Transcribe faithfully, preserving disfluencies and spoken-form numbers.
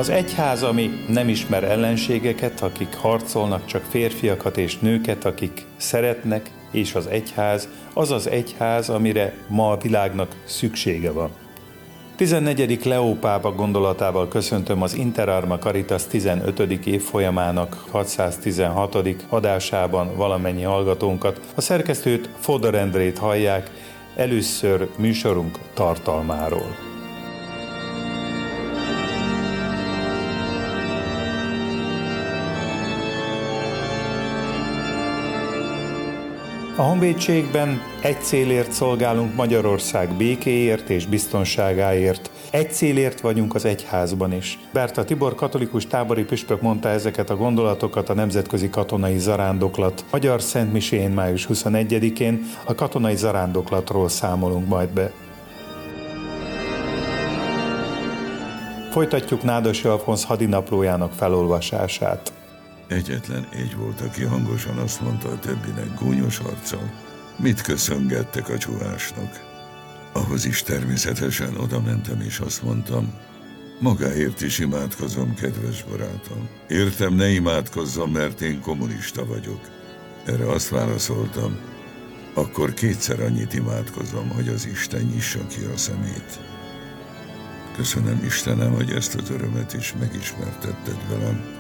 Az egyház, ami nem ismer ellenségeket, akik harcolnak, csak férfiakat és nőket, akik szeretnek, és az egyház, az az egyház, amire ma a világnak szüksége van. tizennegyedik Leó pápa gondolatával köszöntöm az Inter Arma Caritas tizenötödik évfolyamának hatszáztizenhatodik adásában valamennyi hallgatónkat. A szerkesztőt, Fodor Endrét hallják, először műsorunk tartalmáról. A honvédségben egy célért szolgálunk, Magyarország békéért és biztonságáért. Egy célért vagyunk az egyházban is. Berta Tibor katolikus tábori püspök mondta ezeket a gondolatokat a Nemzetközi Katonai Zarándoklat magyar szentmisén május huszonegyedikén. A katonai zarándoklatról számolunk majd be. Folytatjuk Nádas Alfonz hadinaplójának felolvasását. Egyetlen egy volt, aki hangosan azt mondta a többinek gúnyos arccal, mit köszöngettek a csúvásnak. Ahhoz is természetesen oda mentem, és azt mondtam, magáért is imádkozom, kedves barátom. Értem, ne imádkozzam, mert én kommunista vagyok. Erre azt válaszoltam, akkor kétszer annyit imádkozom, hogy az Isten nyissa ki a szemét. Köszönöm, Istenem, hogy ezt az örömet is megismertetted velem.